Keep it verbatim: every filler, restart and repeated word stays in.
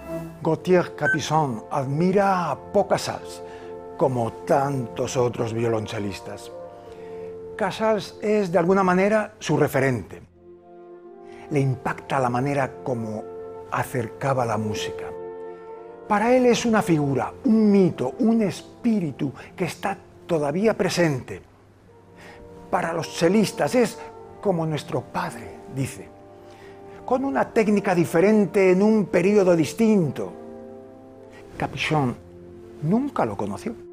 Gauthier Capuçon admira a Pau Casals, como tantos otros violonchelistas. Casals es de alguna manera su referente. Le impacta la manera como acercaba la música. Para él es una figura, un mito, un espíritu que está todavía presente. Para los chelistas es como nuestro padre, dice, con una técnica diferente en un periodo distinto. Capuçon nunca lo conoció.